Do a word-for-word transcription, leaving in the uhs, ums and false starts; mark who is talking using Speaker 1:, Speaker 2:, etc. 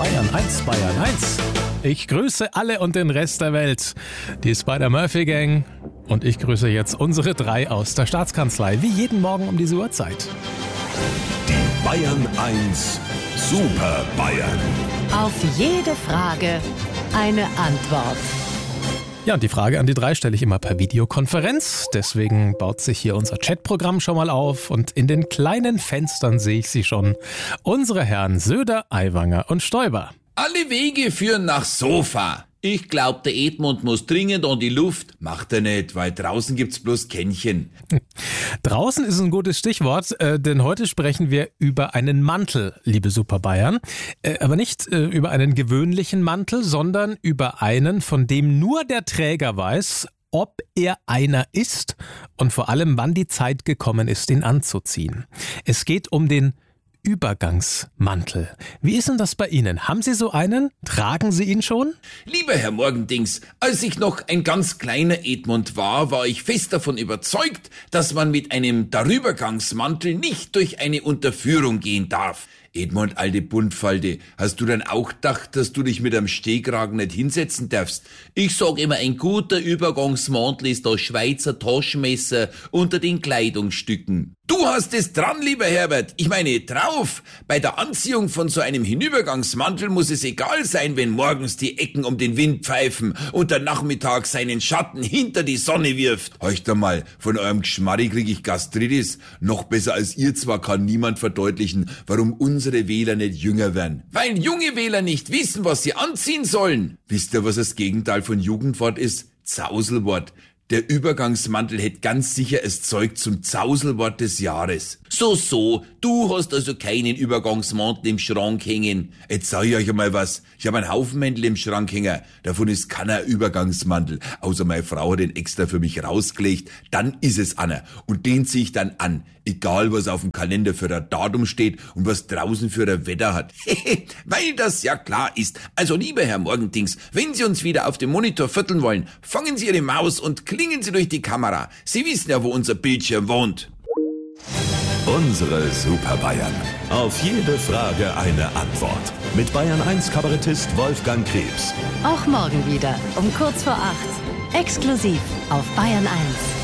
Speaker 1: Bayern eins, Bayern eins. Ich grüße alle und den Rest der Welt. Die Spider-Murphy-Gang. Und ich grüße jetzt unsere drei aus der Staatskanzlei, wie jeden Morgen um diese Uhrzeit.
Speaker 2: Die Bayern eins Super Bayern.
Speaker 3: Auf jede Frage eine Antwort.
Speaker 1: Ja, und die Frage an die drei stelle ich immer per Videokonferenz. Deswegen baut sich hier unser Chatprogramm schon mal auf. Und in den kleinen Fenstern sehe ich sie schon. Unsere Herren Söder, Aiwanger und Stoiber.
Speaker 4: Alle Wege führen nach Sofa. Ich glaub, der Edmund muss dringend an die Luft. Macht er nicht, weil draußen gibt's bloß Kännchen.
Speaker 1: Draußen ist ein gutes Stichwort, äh, denn heute sprechen wir über einen Mantel, liebe Super Bayern. Äh, aber nicht äh, über einen gewöhnlichen Mantel, sondern über einen, von dem nur der Träger weiß, ob er einer ist und vor allem, wann die Zeit gekommen ist, ihn anzuziehen. Es geht um den Übergangsmantel. Wie ist denn das bei Ihnen? Haben Sie so einen? Tragen Sie ihn schon?
Speaker 4: Lieber Herr Morgendings, als ich noch ein ganz kleiner Edmund war, war ich fest davon überzeugt, dass man mit einem Darübergangsmantel nicht durch eine Unterführung gehen darf. Edmund, alte Buntfalde, hast du dann auch gedacht, dass du dich mit einem Stehkragen nicht hinsetzen darfst? Ich sag immer, ein guter Übergangsmantel ist das Schweizer Taschenmesser unter den Kleidungsstücken. Du hast es dran, lieber Herbert. Ich meine, drauf. Bei der Anziehung von so einem Hinübergangsmantel muss es egal sein, wenn morgens die Ecken um den Wind pfeifen und der Nachmittag seinen Schatten hinter die Sonne wirft. Heucht mal, von eurem Geschmarri krieg ich Gastritis. Noch besser als ihr zwar kann niemand verdeutlichen, warum unsere Wähler nicht jünger werden. Weil junge Wähler nicht wissen, was sie anziehen sollen. Wisst ihr, was das Gegenteil von Jugendwort ist? Zauselwort. Der Übergangsmantel hätte ganz sicher das Zeug zum Zauselwort des Jahres. So, so, du hast also keinen Übergangsmantel im Schrank hängen. Jetzt sag ich euch einmal was. Ich habe einen Haufen Mäntel im Schrank hängen. Davon ist keiner Übergangsmantel. Außer meine Frau hat den extra für mich rausgelegt. Dann ist es einer. Und den zieh ich dann an. Egal, was auf dem Kalender für ein Datum steht und was draußen für ein Wetter hat. Weil das ja klar ist. Also, lieber Herr Morgendings, wenn Sie uns wieder auf dem Monitor vierteln wollen, fangen Sie Ihre Maus und klingen Sie durch die Kamera. Sie wissen ja, wo unser Bildschirm wohnt.
Speaker 2: Unsere Super Bayern. Auf jede Frage eine Antwort. Mit Bayern eins Kabarettist Wolfgang Krebs.
Speaker 3: Auch morgen wieder um kurz vor acht. Exklusiv auf Bayern eins.